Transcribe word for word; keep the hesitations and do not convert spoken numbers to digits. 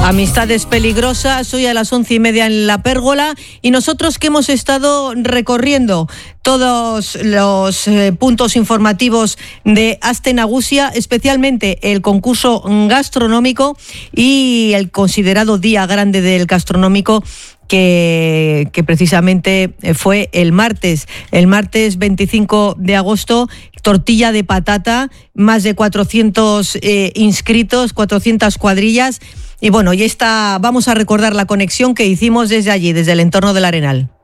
Amistades peligrosas, hoy a las once y media en La Pérgola, y nosotros que hemos estado recorriendo todos los eh, puntos informativos de Aste Nagusia, especialmente el concurso gastronómico y el considerado Día Grande del Gastronómico, que, que precisamente fue el martes, el martes veinticinco de agosto, tortilla de patata, más de cuatrocientos eh, inscritos, cuatrocientas cuadrillas. Y bueno, y esta, vamos a recordar la conexión que hicimos desde allí, desde el entorno del Arenal.